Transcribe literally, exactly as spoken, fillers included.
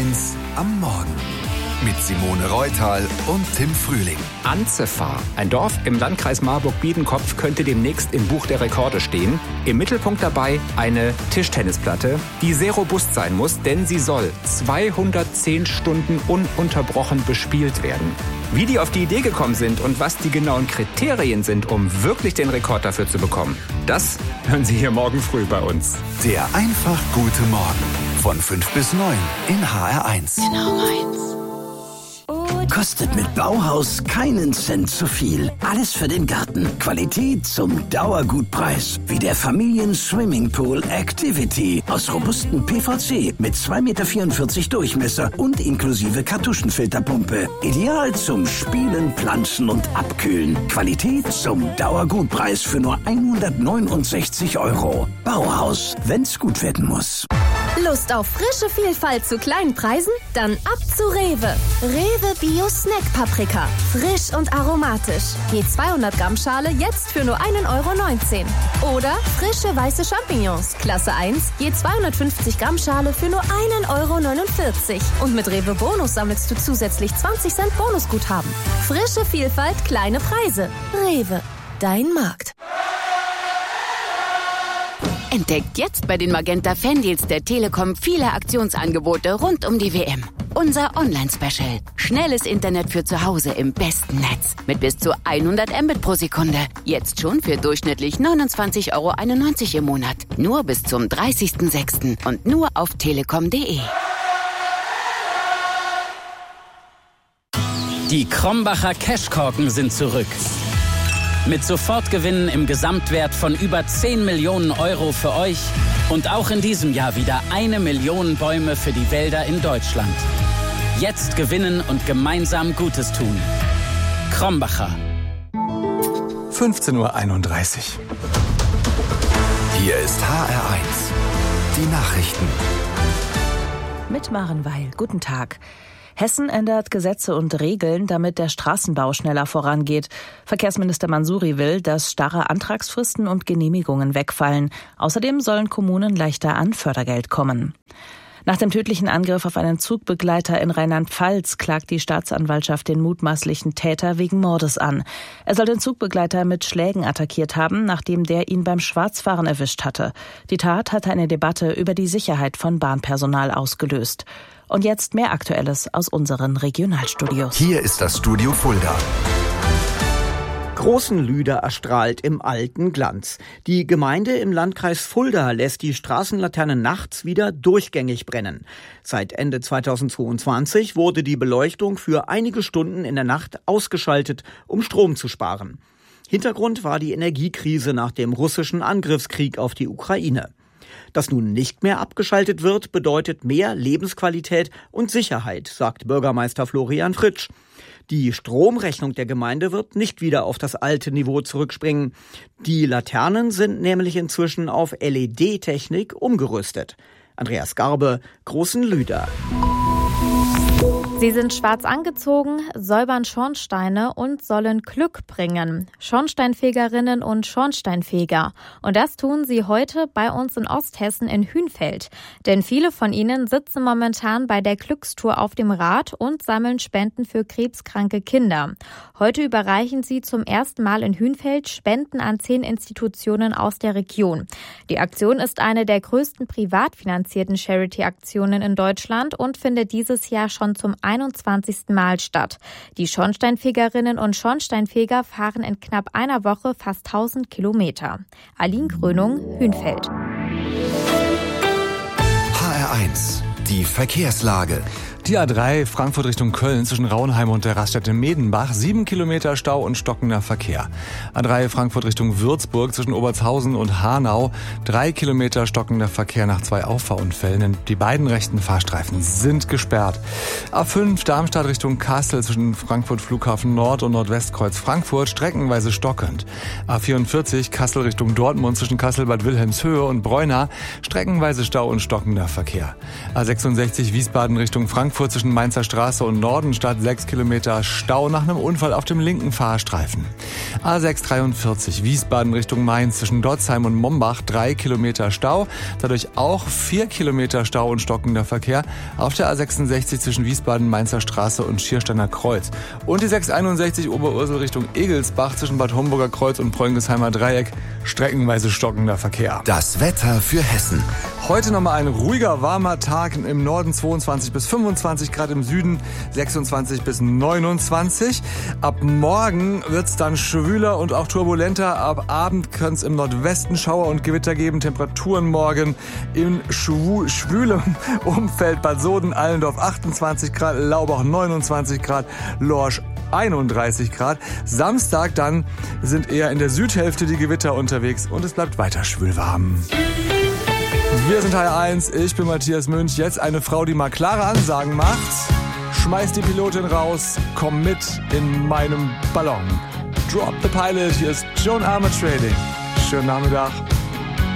eins am Morgen. Mit Simone Reutal und Tim Frühling. Anzefahr, ein Dorf im Landkreis Marburg-Biedenkopf, könnte demnächst im Buch der Rekorde stehen. Im Mittelpunkt dabei eine Tischtennisplatte, die sehr robust sein muss, denn sie soll zweihundertzehn Stunden ununterbrochen bespielt werden. Wie die auf die Idee gekommen sind und was die genauen Kriterien sind, um wirklich den Rekord dafür zu bekommen, das hören Sie hier morgen früh bei uns. Der einfach gute Morgen von fünf bis neun in H R eins. Genau meins. Kostet mit Bauhaus keinen Cent zu viel. Alles für den Garten. Qualität zum Dauergutpreis. Wie der Familien-Swimmingpool Activity. Aus robustem P V C mit zwei Komma vierundvierzig Meter Durchmesser und inklusive Kartuschenfilterpumpe. Ideal zum Spielen, Planschen und Abkühlen. Qualität zum Dauergutpreis für nur hundertneunundsechzig Euro. Bauhaus, wenn's gut werden muss. Lust auf frische Vielfalt zu kleinen Preisen? Dann ab zu Rewe. Rewe Bio Snack Paprika. Frisch und aromatisch. Je zweihundert Gramm Schale jetzt für nur ein Euro neunzehn. Oder frische weiße Champignons. Klasse eins. Je zweihundertfünfzig Gramm Schale für nur ein Euro neunundvierzig. Und mit Rewe Bonus sammelst du zusätzlich zwanzig Cent Bonusguthaben. Frische Vielfalt, kleine Preise. Rewe. Dein Markt. Entdeckt jetzt bei den Magenta Fandeals der Telekom viele Aktionsangebote rund um die W M. Unser Online-Special. Schnelles Internet für zu Hause im besten Netz. Mit bis zu hundert Mbit pro Sekunde. Jetzt schon für durchschnittlich neunundzwanzig Euro einundneunzig im Monat. Nur bis zum dreißigsten sechsten und nur auf telekom punkt de. Die Krombacher Cashkorken sind zurück. Mit Sofortgewinnen im Gesamtwert von über zehn Millionen Euro für euch und auch in diesem Jahr wieder eine Million Bäume für die Wälder in Deutschland. Jetzt gewinnen und gemeinsam Gutes tun. Krombacher. fünfzehn Uhr einunddreißig. Hier ist H R eins. Die Nachrichten. Mit Maren Weil. Guten Tag. Hessen ändert Gesetze und Regeln, damit der Straßenbau schneller vorangeht. Verkehrsminister Mansouri will, dass starre Antragsfristen und Genehmigungen wegfallen. Außerdem sollen Kommunen leichter an Fördergeld kommen. Nach dem tödlichen Angriff auf einen Zugbegleiter in Rheinland-Pfalz klagt die Staatsanwaltschaft den mutmaßlichen Täter wegen Mordes an. Er soll den Zugbegleiter mit Schlägen attackiert haben, nachdem der ihn beim Schwarzfahren erwischt hatte. Die Tat hatte eine Debatte über die Sicherheit von Bahnpersonal ausgelöst. Und jetzt mehr Aktuelles aus unseren Regionalstudios. Hier ist das Studio Fulda. Großenlüder erstrahlt im alten Glanz. Die Gemeinde im Landkreis Fulda lässt die Straßenlaternen nachts wieder durchgängig brennen. Seit Ende zweitausendzweiundzwanzig wurde die Beleuchtung für einige Stunden in der Nacht ausgeschaltet, um Strom zu sparen. Hintergrund war die Energiekrise nach dem russischen Angriffskrieg auf die Ukraine. Dass nun nicht mehr abgeschaltet wird, bedeutet mehr Lebensqualität und Sicherheit, sagt Bürgermeister Florian Fritsch. Die Stromrechnung der Gemeinde wird nicht wieder auf das alte Niveau zurückspringen. Die Laternen sind nämlich inzwischen auf L E D-Technik umgerüstet. Andreas Garbe, Großenlüder. Sie sind schwarz angezogen, säubern Schornsteine und sollen Glück bringen. Schornsteinfegerinnen und Schornsteinfeger. Und das tun sie heute bei uns in Osthessen in Hünfeld. Denn viele von ihnen sitzen momentan bei der Glückstour auf dem Rad und sammeln Spenden für krebskranke Kinder. Heute überreichen sie zum ersten Mal in Hünfeld Spenden an zehn Institutionen aus der Region. Die Aktion ist eine der größten privat finanzierten Charity-Aktionen in Deutschland und findet dieses Jahr schon zum einundzwanzigsten Mal statt. Die Schornsteinfegerinnen und Schornsteinfeger fahren in knapp einer Woche fast tausend Kilometer. Aline Krönung, Hünfeld. H R eins. Die Verkehrslage. Die A drei Frankfurt Richtung Köln zwischen Raunheim und der Raststätte Medenbach. Sieben Kilometer Stau und stockender Verkehr. A drei Frankfurt Richtung Würzburg zwischen Obertshausen und Hanau. Drei Kilometer stockender Verkehr nach zwei Auffahrunfällen. Die beiden rechten Fahrstreifen sind gesperrt. A fünf Darmstadt Richtung Kassel zwischen Frankfurt Flughafen Nord und Nordwestkreuz Frankfurt. Streckenweise stockend. A vierundvierzig Kassel Richtung Dortmund zwischen Kassel-Bad Wilhelmshöhe und Bräuna. Streckenweise Stau und stockender Verkehr. A sechsundsechzig Wiesbaden Richtung Frankfurt. Frankfurt zwischen Mainzer Straße und Nordenstadt sechs Kilometer Stau nach einem Unfall auf dem linken Fahrstreifen. A sechs dreiundvierzig Wiesbaden Richtung Mainz zwischen Dotzheim und Mombach drei Kilometer Stau. Dadurch auch vier Kilometer Stau und stockender Verkehr auf der A sechsundsechzig zwischen Wiesbaden, Mainzer Straße und Schiersteiner Kreuz. Und die sechs einundsechzig Oberursel Richtung Egelsbach zwischen Bad Homburger Kreuz und Preungesheimer Dreieck streckenweise stockender Verkehr. Das Wetter für Hessen. Heute nochmal ein ruhiger, warmer Tag. Im Norden zweiundzwanzig bis fünfundzwanzig Grad, im Süden sechsundzwanzig bis neunundzwanzig. Ab morgen wird's dann schwüler und auch turbulenter. Ab Abend kann es im Nordwesten Schauer und Gewitter geben. Temperaturen morgen im schwu- schwülem Umfeld Bad Soden-Allendorf achtundzwanzig Grad, Laubach neunundzwanzig Grad, Lorsch einunddreißig Grad. Samstag dann sind eher in der Südhälfte die Gewitter unterwegs und es bleibt weiter schwülwarm. Wir sind H R eins, ich bin Matthias Münch. Jetzt eine Frau, die mal klare Ansagen macht. Schmeiß die Pilotin raus, komm mit in meinem Ballon. Drop the Pilot, hier ist Joan Armatrading. Schönen Nachmittag.